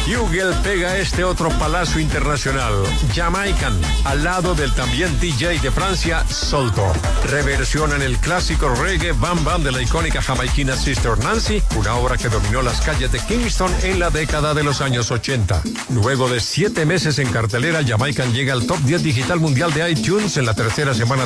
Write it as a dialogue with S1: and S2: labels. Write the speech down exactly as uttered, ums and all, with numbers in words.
S1: Hugel pega este otro palazo internacional, Jamaican, al lado del también D J de Francia, Solto. Reversionan el clásico reggae Bam Bam de la icónica jamaiquina Sister Nancy, una obra que dominó las calles de Kingston en la década de los años ochenta. Luego de siete meses en cartelera, Jamaican llega al top diez digital mundial de iTunes en la tercera semana